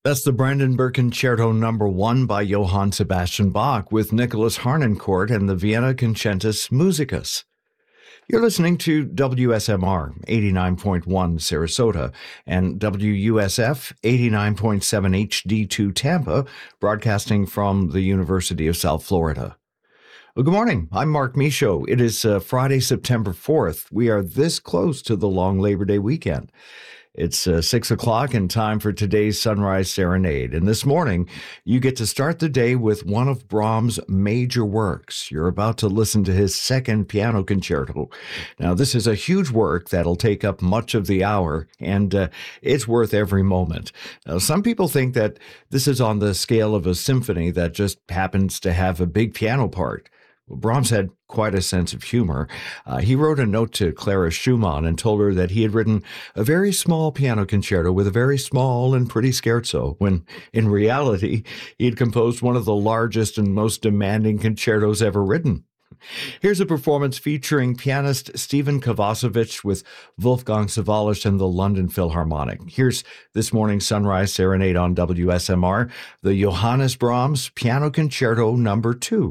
That's the Brandenburg Concerto Number 1 by Johann Sebastian Bach with Nicholas Harnoncourt and the Vienna Concentus Musicus. You're listening to WSMR 89.1 Sarasota and WUSF 89.7 HD2 Tampa, broadcasting from the University of South Florida. Well, good morning. I'm Mark Michaud. It is Friday, September 4th. We are this close to the long Labor Day weekend. It's 6 o'clock and time for today's Sunrise Serenade. And this morning, you get to start the day with one of Brahms' major works. You're about to listen to his second piano concerto. Now, this is a huge work that'll take up much of the hour, and it's worth every moment. Now, some people think that this is on the scale of a symphony that just happens to have a big piano part. Well, Brahms had quite a sense of humor. He wrote a note to Clara Schumann and told her that he had written a very small piano concerto with a very small and pretty scherzo, when in reality, he had composed one of the largest and most demanding concertos ever written. Here's a performance featuring pianist Stephen Kovacevic with Wolfgang Sawallisch and the London Philharmonic. Here's this morning's Sunrise Serenade on WSMR, the Johannes Brahms Piano Concerto Number 2.